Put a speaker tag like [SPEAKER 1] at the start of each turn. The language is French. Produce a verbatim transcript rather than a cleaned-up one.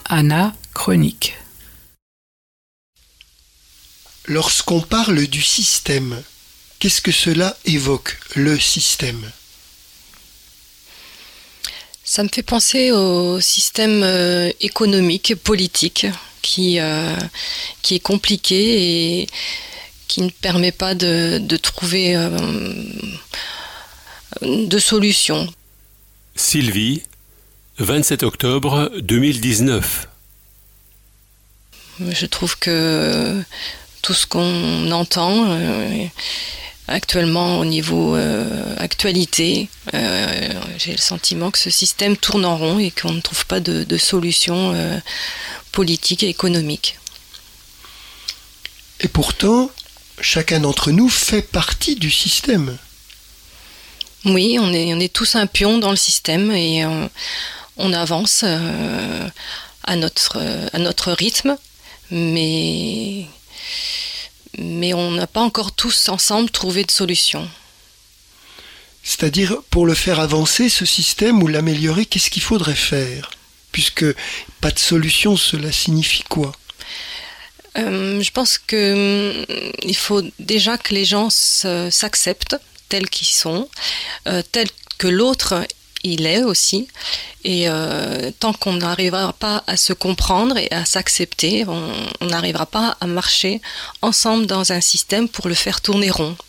[SPEAKER 1] Anna, chronique.
[SPEAKER 2] Lorsqu'on parle du système, qu'est-ce que cela évoque, le système ?
[SPEAKER 3] Ça me fait penser au système euh, économique, politique, qui, euh, qui est compliqué et qui ne permet pas de, de trouver euh, de solution.
[SPEAKER 4] Sylvie, vingt-sept octobre deux mille dix-neuf.
[SPEAKER 3] Je trouve que tout ce qu'on entend euh, actuellement au niveau euh, actualité, euh, j'ai le sentiment que ce système tourne en rond et qu'on ne trouve pas de, de solution euh, politique et économique.
[SPEAKER 2] Et pourtant, chacun d'entre nous fait partie du système.
[SPEAKER 3] Oui, on est, on est tous un pion dans le système et on, on avance euh, à, notre, à notre rythme, mais, mais on n'a pas encore tous ensemble trouvé de solution.
[SPEAKER 2] C'est-à-dire, pour le faire avancer, ce système, ou l'améliorer, qu'est-ce qu'il faudrait faire ? Puisque pas de solution, cela signifie quoi ?
[SPEAKER 3] Euh, je pense qu'il euh, faut déjà que les gens se, s'acceptent tels qu'ils sont, euh, tels que l'autre il est aussi. Et euh, tant qu'on n'arrivera pas à se comprendre et à s'accepter, on n'arrivera pas à marcher ensemble dans un système pour le faire tourner rond.